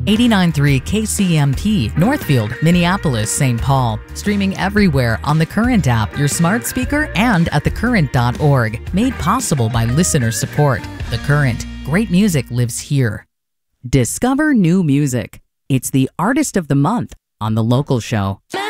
89.3 KCMP, Northfield, Minneapolis, St. Paul. Streaming everywhere on the Current app, your smart speaker, and at thecurrent.org. Made possible by listener support. The Current. Great music lives here. Discover new music. It's the Artist of the Month on The Local Show.